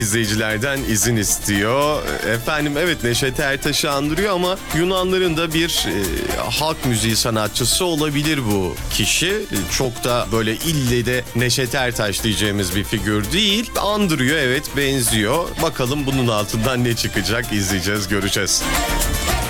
İzleyicilerden izin istiyor. Efendim evet, Neşet Ertaş'ı andırıyor ama Yunanların da bir halk müziği sanatçısı olabilir bu kişi. Çok da böyle ille de Neşet Ertaş diyeceğimiz bir figür değil. Andırıyor, evet, benziyor. Bakalım bunun altından ne çıkacak, izleyeceğiz, göreceğiz.